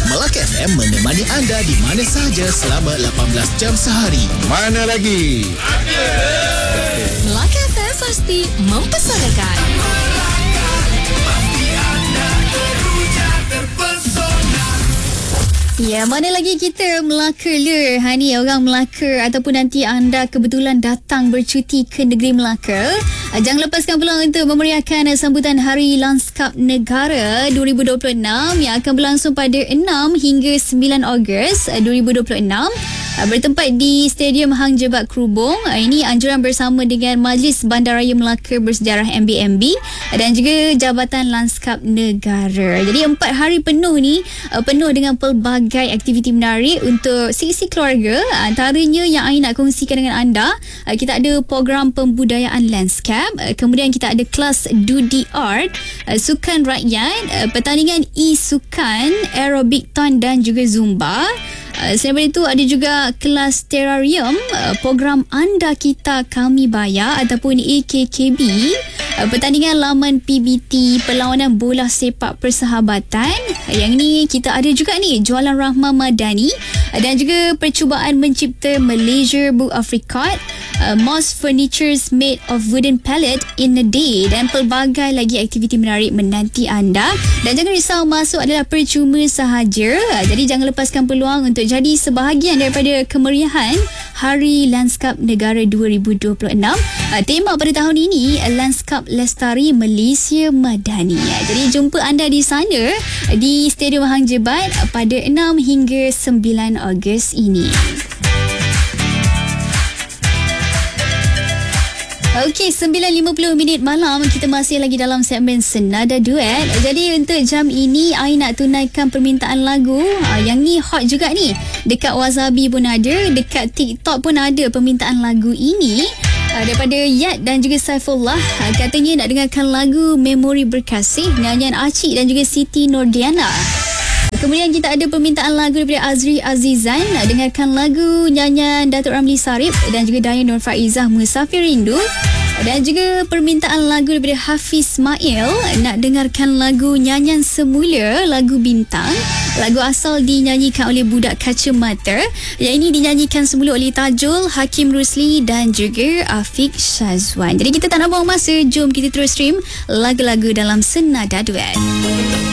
Melaka FM menemani anda di mana sahaja selama 18 jam sehari. Mana lagi? Melaka FM pasti mempesonakan. Ya, mana lagi kita Melaka le. Ni orang Melaka ataupun nanti anda kebetulan datang bercuti ke negeri Melaka. Jangan lepaskan peluang untuk memeriahkan sambutan Hari Lanskap Negara 2026 yang akan berlangsung pada 6 hingga 9 Ogos 2026. Bertempat di Stadium Hang Jebat Krubong. Ini anjuran bersama dengan Majlis Bandaraya Melaka Bersejarah MBMB dan juga Jabatan Lanskap Negara. Jadi 4 hari penuh ni penuh dengan pelbagai aktiviti menarik untuk sisi keluarga. Antaranya yang I nak kongsikan dengan anda, kita ada program pembudayaan lanskap, kemudian kita ada kelas Dudi Art, sukan rakyat, pertandingan e-sukan, aerobik ton dan juga zumba. Selain itu ada juga kelas terrarium, program Anda Kita Kami Bayar ataupun AKKB, pertandingan laman PBT, perlawanan bola sepak persahabatan. Yang ni kita ada juga ni jualan Rahma Madani dan juga percubaan mencipta Malaysia Book of Record, most furnitures made of wooden pallet in a day dan pelbagai lagi aktiviti menarik menanti anda. Dan jangan risau, masuk adalah percuma sahaja. Jadi jangan lepaskan peluang untuk jadi sebahagian daripada kemeriahan Hari Lanskap Negara 2026. Tema pada tahun ini Lanskap Lestari Malaysia Madani. Jadi jumpa anda di sana di Stadium Hang Jebat pada 6 hingga 9 Ogos ini. Okey, 9.50 malam, kita masih lagi dalam segmen Senada Duet. Jadi untuk jam ini I nak tunaikan permintaan lagu. Yang ni hot juga ni. Dekat Wasabi pun ada, dekat TikTok pun ada permintaan lagu ini. Daripada Yat dan juga Saifullah, katanya nak dengarkan lagu Memori Berkasih, nyanyian Acik dan juga Siti Nordiana. Kemudian kita ada permintaan lagu daripada Azri Azizan, nak dengarkan lagu nyanyian Datuk Ramli Sarip dan juga Dayang Nur Faizah, Musafir Rindu. Dan juga permintaan lagu daripada Hafiz Ismail, nak dengarkan lagu nyanyian semula, lagu Bintang. Lagu asal dinyanyikan oleh Budak Kacamata. Yang ini dinyanyikan semula oleh Tajul, Hakim Rusli dan juga Afiq Syazwan. Jadi kita tak nak buang masa, jom kita terus stream lagu-lagu dalam Senada Duet.